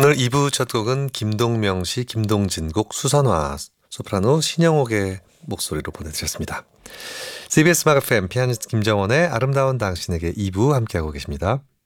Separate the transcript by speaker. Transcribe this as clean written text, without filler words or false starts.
Speaker 1: 오늘 2부 첫 곡은 김동명 씨, 김동진 곡 수선화, 소프라노 신영옥의 목소리로 보내드렸습니다. CBS 음악 FM 피아니스트 김정원의 아름다운 당신에게 2부 함께하고 계십니다.